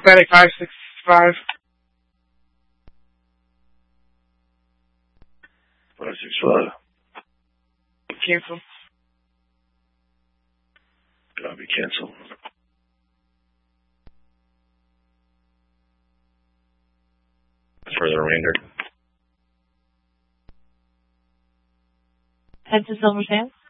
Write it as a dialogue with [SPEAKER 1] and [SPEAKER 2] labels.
[SPEAKER 1] Static 565.
[SPEAKER 2] 565.
[SPEAKER 1] Cancel.
[SPEAKER 2] Copy, cancel. For the remainder.
[SPEAKER 3] Head to Silver Sands.